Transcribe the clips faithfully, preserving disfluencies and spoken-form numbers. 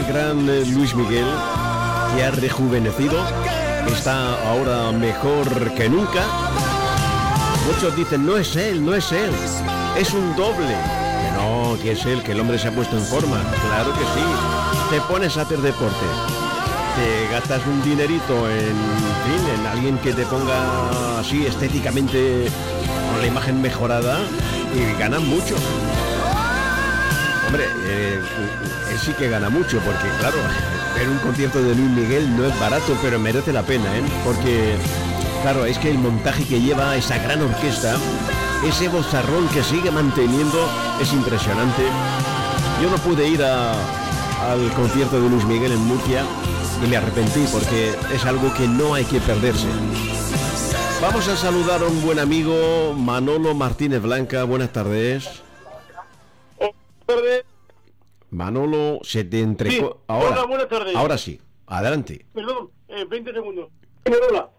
gran Luis Miguel, que ha rejuvenecido, está ahora mejor que nunca. Muchos dicen, no es él, no es él, es un doble. Que no, que es él, que el hombre se ha puesto en forma. Claro que sí. Te pones a hacer deporte, te gastas un dinerito en, fin, en alguien que te ponga así estéticamente con la imagen mejorada y ganan mucho. Hombre, eh, él sí que gana mucho, porque claro, ver un concierto de Luis Miguel no es barato, pero merece la pena, ¿eh? Porque, claro, es que el montaje que lleva esa gran orquesta, ese vozarrón que sigue manteniendo, es impresionante. Yo no pude ir a, al concierto de Luis Miguel en Murcia y me arrepentí, porque es algo que no hay que perderse. Vamos a saludar a un buen amigo, Manolo Martínez Blanca. Buenas tardes. Manolo, se te entregó. Sí. Ahora, hola, buenas tardes. Ahora sí, adelante. Perdón, eh, veinte segundos. Hola.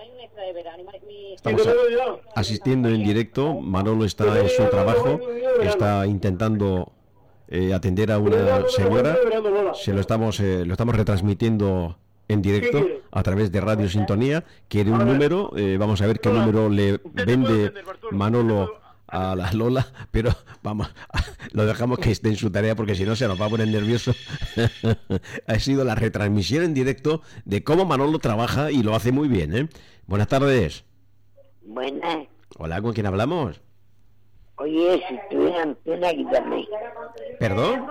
Estamos a, asistiendo en directo. Manolo está en su trabajo, está intentando eh, atender a una señora. Se lo estamos, eh, lo estamos retransmitiendo en directo a través de Radio Sintonía. Quiere un número, eh, vamos a ver qué número le vende Manolo a la Lola, pero vamos, lo dejamos que esté en su tarea, porque si no se nos va a poner nervioso. Ha sido la retransmisión en directo de cómo Manolo trabaja, y lo hace muy bien, ¿eh? Buenas tardes. Buenas. Hola, ¿con quién hablamos? Oye, si estoy en antena, quítame. ¿Perdón?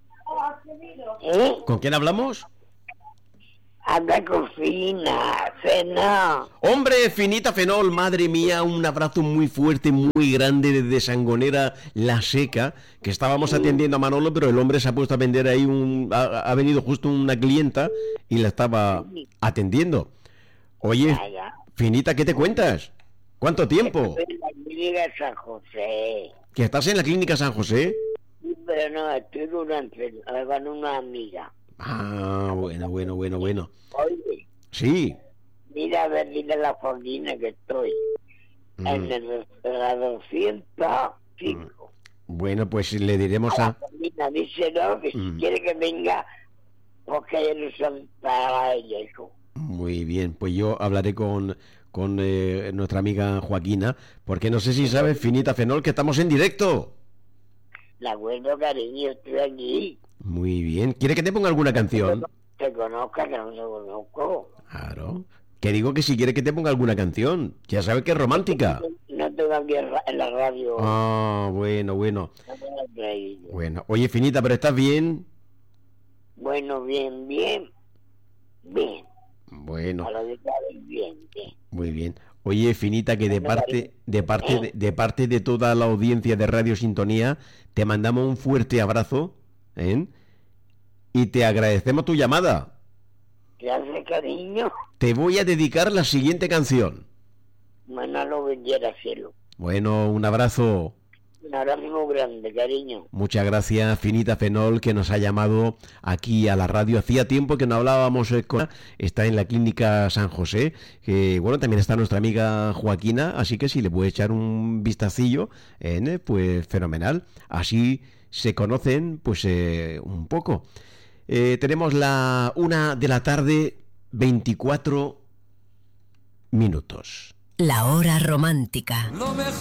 ¿Eh? ¿Con quién hablamos? Habla con Fina, Fenol. Hombre, Finita Fenol, madre mía, un abrazo muy fuerte, muy grande desde Sangonera La Seca, que estábamos sí. atendiendo a Manolo, pero el hombre se ha puesto a vender ahí, un ha, ha venido justo una clienta y la estaba sí. atendiendo. Oye, ya, ya. Finita, ¿qué te cuentas? ¿Cuánto tiempo? Estoy en la clínica San José. ¿Que estás en la clínica San José? Sí, pero no, estoy durante, con una amiga. Ah, bueno, bueno, bueno, bueno. Oye. Sí. Mira, a ver, dile a la Foquina que estoy mm. en el, la doscientos cinco. Mm. Bueno, pues le diremos a... a... Foquina, díselo que mm. si quiere que venga, porque ellos son para ella, hijo. Muy bien, pues yo hablaré con, con eh, nuestra amiga Joaquina, porque no sé si sabes, Finita Fenol, que estamos en directo. La acuerdo, cariño, estoy aquí. Muy bien. ¿Quiere que te ponga alguna canción? Te conozca, que no te conozco. Claro. Que digo que si quiere que te ponga alguna canción. Ya sabes que es romántica. No tengo aquí en la radio. Ah, bueno, bueno. No bueno. Oye, Finita, ¿pero estás bien? Bueno, bien, bien. Bien. Bueno. A lo de bien, bien. Muy bien. Oye, Finita, que de parte de parte de, de parte de toda la audiencia de Radio Sintonía te mandamos un fuerte abrazo, ¿eh? Y te agradecemos tu llamada. Gracias, cariño. Te voy a dedicar la siguiente canción. Manolo vendiera cielo. Bueno, un abrazo. Un abrazo muy grande, cariño. Muchas gracias, Finita Fenol, que nos ha llamado aquí a la radio. Hacía tiempo que no hablábamos con... Está en la clínica San José, que bueno, también está nuestra amiga Joaquina, así que si le puede echar un vistacillo, eh, pues fenomenal. Así se conocen, pues eh, un poco. Eh, tenemos la una de la tarde, veinticuatro minutos. La hora romántica. Lo mejor